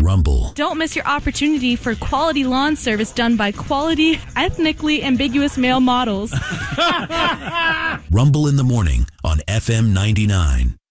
Rumble. Don't miss your opportunity for quality lawn service done by quality, ethnically ambiguous male models. Rumble in the morning on FM 99.